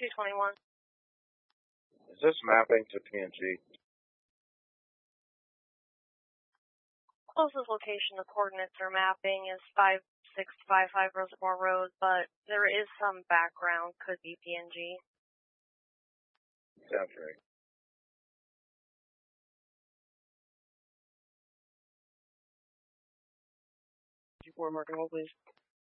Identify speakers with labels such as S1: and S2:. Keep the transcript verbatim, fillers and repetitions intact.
S1: two twenty-one.
S2: Is this mapping to P N G?
S1: Closest location the coordinates are mapping is five six five five Reservoir Road, but there is some background, could be P N G.
S2: Sounds right.
S3: G four marking hole, please.